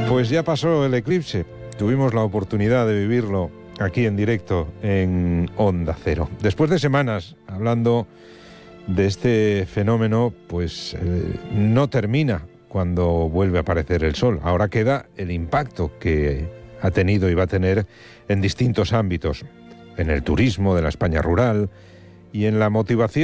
Pues ya pasó el eclipse. Tuvimos la oportunidad de vivirlo aquí en directo en Onda Cero. Después de semanas hablando de este fenómeno, pues no termina cuando vuelve a aparecer el sol. Ahora queda el impacto que ha tenido y va a tener en distintos ámbitos, en el turismo de la España rural y en la motivación